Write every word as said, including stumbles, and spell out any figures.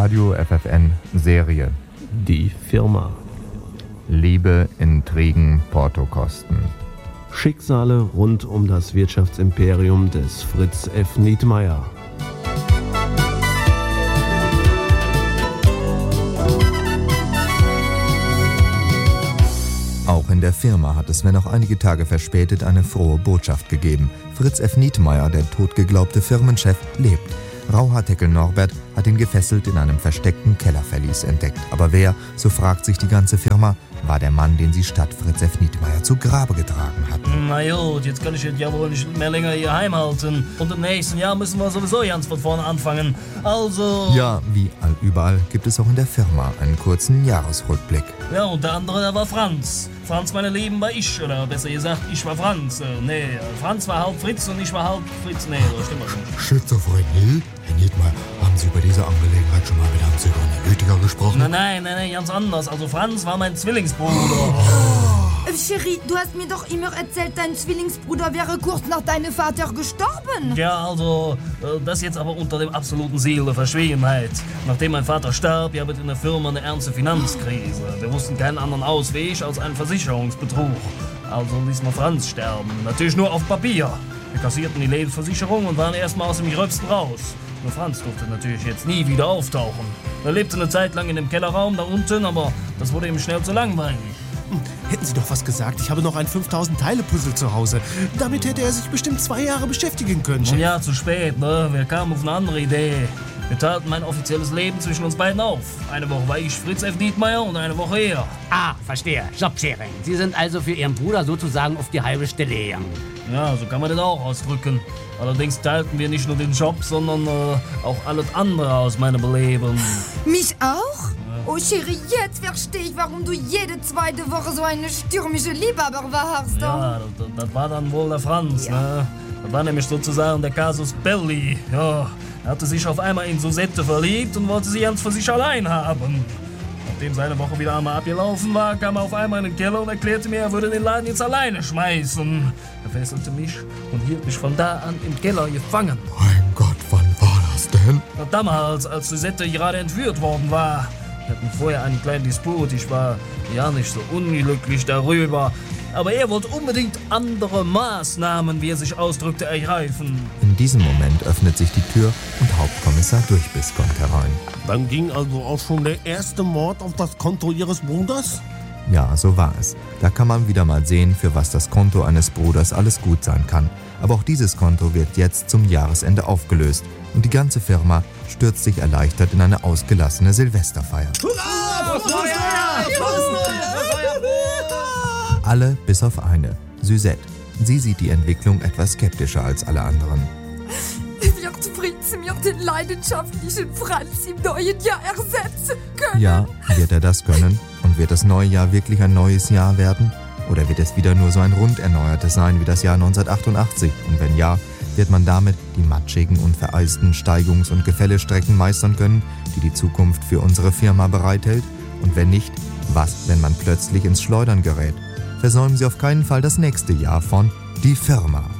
Radio F F N Serie. Die Firma. Liebe, Intrigen, Portokosten. Schicksale rund um das Wirtschaftsimperium des Fritz F. Nietmeyer. Auch in der Firma hat es, wenn auch einige Tage verspätet, eine frohe Botschaft gegeben. Fritz F. Nietmeyer, der totgeglaubte Firmenchef, lebt. Rauhaardeckel Norbert hat ihn gefesselt in einem versteckten Kellerverlies entdeckt. Aber wer, so fragt sich die ganze Firma, war der Mann, den sie statt Fritz F. Nietmeyer zu Grabe getragen hat. Na gut, jetzt kann ich jetzt ja wohl nicht mehr länger hier heimhalten. Und im nächsten Jahr müssen wir sowieso ganz von vorne anfangen. Also... Ja, wie überall gibt es auch in der Firma einen kurzen Jahresrückblick. Ja, und der andere, der war Franz. Franz, meine Lieben, war ich, oder besser gesagt, ich war Franz. Äh, nee, Franz war halb Fritz und ich war halb Fritz. Nee, das stimmt schon. Schizophrenie? Herr Nietmeyer, haben Sie über diese Angelegenheit schon mal mit einem Psychoanalytiker gesprochen? Nein, nein, nein, nein, ganz anders. Also Franz war mein Zwillingsbruder. Oh. Cherie, du hast mir doch immer erzählt, dein Zwillingsbruder wäre kurz nach deinem Vater gestorben. Ja, also, das jetzt aber unter dem absoluten Ziel der Verschwiegenheit. Nachdem mein Vater starb, gab es in der Firma eine ernste Finanzkrise. Wir wussten keinen anderen Ausweg als einen Versicherungsbetrug. Also ließ man Franz sterben. Natürlich nur auf Papier. Wir kassierten die Lebensversicherung und waren erstmal aus dem Gröbsten raus. Nur Franz durfte natürlich jetzt nie wieder auftauchen. Er lebte eine Zeit lang in dem Kellerraum da unten, aber das wurde ihm schnell zu langweilig. Hätten Sie doch was gesagt, ich habe noch ein fünftausend-Teile-Puzzle zu Hause. Damit hätte er sich bestimmt zwei Jahre beschäftigen können, Chef. Ja, zu spät, ne? Wir kamen auf eine andere Idee. Wir teilten mein offizielles Leben zwischen uns beiden auf. Eine Woche war ich Fritz F. Nietmeyer und eine Woche er. Ah, verstehe. Jobsharing. Sie sind also für Ihren Bruder sozusagen auf die halbe Stelle gegangen. Ja, so kann man das auch ausdrücken. Allerdings teilten wir nicht nur den Job, sondern äh, auch alles andere aus meinem Leben. Mich auch? Oh, Cherie, jetzt verstehe ich, warum du jede zweite Woche so eine stürmische Liebhaber warst. Ja, das, das war dann wohl der Franz, ja. Ne? Das war nämlich sozusagen der Casus Belli. Ja, er hatte sich auf einmal in Susette verliebt und wollte sie ganz für sich allein haben. Nachdem seine Woche wieder einmal abgelaufen war, kam er auf einmal in den Keller und erklärte mir, er würde den Laden jetzt alleine schmeißen. Er fesselte mich und hielt mich von da an im Keller gefangen. Mein Gott, wann war das denn? Damals, als Susette gerade entführt worden war. Wir hatten vorher einen kleinen Disput. Ich war ja nicht so unglücklich darüber. Aber er wollte unbedingt andere Maßnahmen, wie er sich ausdrückte, ergreifen. In diesem Moment öffnet sich die Tür und Hauptkommissar Durchbiss kommt herein. Dann ging also auch schon der erste Mord auf das Konto Ihres Bruders? Ja, so war es. Da kann man wieder mal sehen, für was das Konto eines Bruders alles gut sein kann. Aber auch dieses Konto wird jetzt zum Jahresende aufgelöst. Und die ganze Firma stürzt sich erleichtert in eine ausgelassene Silvesterfeier. Alle bis auf eine, Suzette. Sie sieht die Entwicklung etwas skeptischer als alle anderen. Wird Fritz mir den leidenschaftlichen Franz im neuen Jahr ersetzen können? Ja, wird er das können? Und wird das neue Jahr wirklich ein neues Jahr werden? Oder wird es wieder nur so ein rund erneuertes sein wie das Jahr neunzehnhundertachtundachtzig? Und wenn ja, wird man damit die matschigen und vereisten Steigungs- und Gefällestrecken meistern können, die die Zukunft für unsere Firma bereithält? Und wenn nicht, was, wenn man plötzlich ins Schleudern gerät? Versäumen Sie auf keinen Fall das nächste Jahr von Die Firma.